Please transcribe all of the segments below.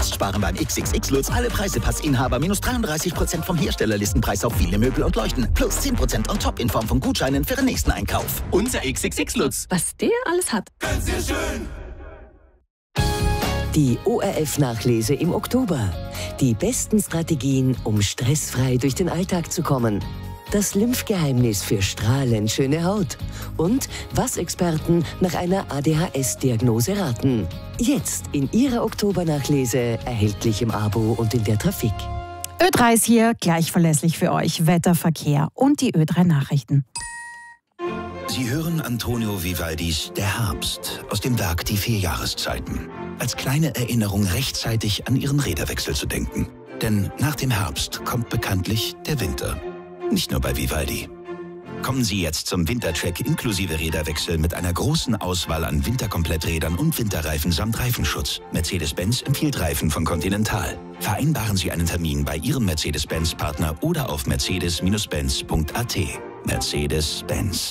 Jetzt sparen beim XXX Lutz alle Preisepassinhaber minus 33% vom Herstellerlistenpreis auf viele Möbel und Leuchten. Plus 10% on top in Form von Gutscheinen für den nächsten Einkauf. Unser XXX Lutz. Was der alles hat. Ganz sehr schön. Die ORF-Nachlese im Oktober. Die besten Strategien, um stressfrei durch den Alltag zu kommen. Das Lymphgeheimnis für strahlend schöne Haut. Und was Experten nach einer ADHS-Diagnose raten. Jetzt in Ihrer Oktobernachlese, erhältlich im Abo und in der Trafik. Ö3 ist hier, gleich verlässlich für euch. Wetter, Verkehr und die Ö3 Nachrichten. Sie hören Antonio Vivaldis Der Herbst aus dem Werk Die 4 Jahreszeiten. Als kleine Erinnerung rechtzeitig an Ihren Räderwechsel zu denken. Denn nach dem Herbst kommt bekanntlich der Winter. Nicht nur bei Vivaldi. Kommen Sie jetzt zum Wintertrack inklusive Räderwechsel mit einer großen Auswahl an Winterkompletträdern und Winterreifen samt Reifenschutz. Mercedes-Benz empfiehlt Reifen von Continental. Vereinbaren Sie einen Termin bei Ihrem Mercedes-Benz-Partner oder auf mercedes-benz.at. Mercedes-Benz.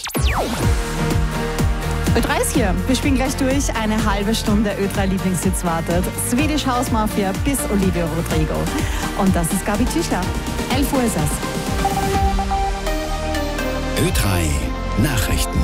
Ö3 ist hier. Wir spielen gleich durch. Eine halbe Stunde Ö3-Lieblingssitz wartet. Swedish House Mafia bis Olivia Rodrigo. Und das ist Gabi Tüchler. 11 Uhr ist es. Ö3 Nachrichten.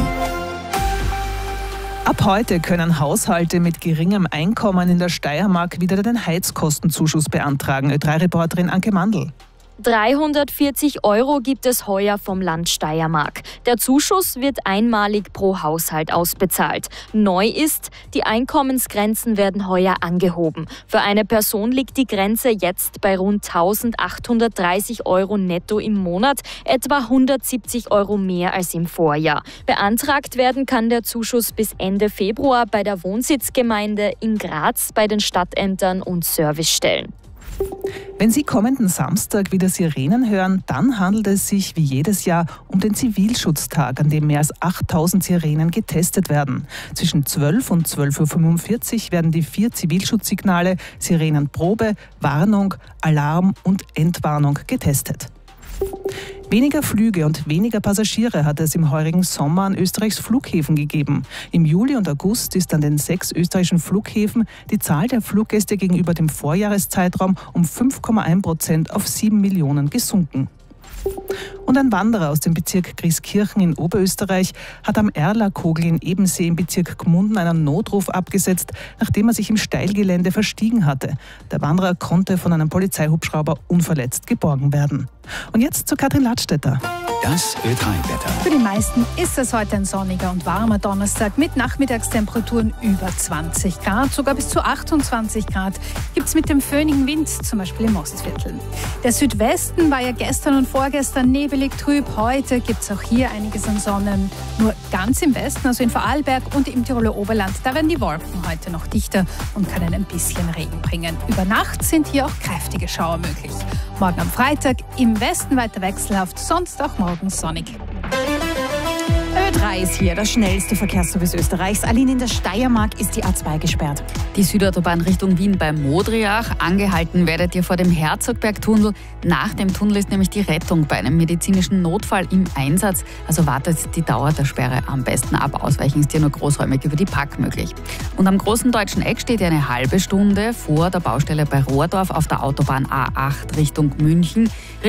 Ab heute können Haushalte mit geringem Einkommen in der Steiermark wieder den Heizkostenzuschuss beantragen. Ö3-Reporterin Anke Mandl. 340 € gibt es heuer vom Land Steiermark. Der Zuschuss wird einmalig pro Haushalt ausbezahlt. Neu ist, die Einkommensgrenzen werden heuer angehoben. Für eine Person liegt die Grenze jetzt bei rund 1.830 € netto im Monat, etwa 170 € mehr als im Vorjahr. Beantragt werden kann der Zuschuss bis Ende Februar bei der Wohnsitzgemeinde in Graz, bei den Stadtämtern und Servicestellen. Wenn Sie kommenden Samstag wieder Sirenen hören, dann handelt es sich wie jedes Jahr um den Zivilschutztag, an dem mehr als 8.000 Sirenen getestet werden. Zwischen 12 und 12.45 Uhr werden die 4 Zivilschutzsignale Sirenenprobe, Warnung, Alarm und Entwarnung getestet. Weniger Flüge und weniger Passagiere hat es im heurigen Sommer an Österreichs Flughäfen gegeben. Im Juli und August ist an den 6 österreichischen Flughäfen die Zahl der Fluggäste gegenüber dem Vorjahreszeitraum um 5,1% auf 7 Millionen gesunken. Und ein Wanderer aus dem Bezirk Grieskirchen in Oberösterreich hat am Erlakogel in Ebensee im Bezirk Gmunden einen Notruf abgesetzt, nachdem er sich im Steilgelände verstiegen hatte. Der Wanderer konnte von einem Polizeihubschrauber unverletzt geborgen werden. Und jetzt zu Katrin Ladstätter. Das Ö3-Wetter. Für die meisten ist es heute ein sonniger und warmer Donnerstag mit Nachmittagstemperaturen über 20 Grad. Sogar bis zu 28 Grad gibt es mit dem föhnigen Wind, zum Beispiel im Ostviertel. Der Südwesten war ja gestern und vorgestern nebelig trüb. Heute gibt es auch hier einiges an Sonnen. Nur ganz im Westen, also in Vorarlberg und im Tiroler Oberland, da werden die Wolken heute noch dichter und können ein bisschen Regen bringen. Über Nacht sind hier auch kräftige Schauer möglich. Morgen am Freitag im Westen weiter wechselhaft, sonst auch morgen sonnig. Ö3 ist hier, das schnellste Verkehrsservice Österreichs. Aline, in der Steiermark ist die A2 gesperrt. Die Südautobahn Richtung Wien bei Modriach. Angehalten werdet ihr vor dem Herzogbergtunnel. Nach dem Tunnel ist nämlich die Rettung bei einem medizinischen Notfall im Einsatz. Also wartet die Dauer der Sperre am besten ab. Ausweichen ist hier nur großräumig über die Pack möglich. Und am großen deutschen Eck steht ihr eine halbe Stunde vor der Baustelle bei Rohrdorf auf der Autobahn A8 Richtung München.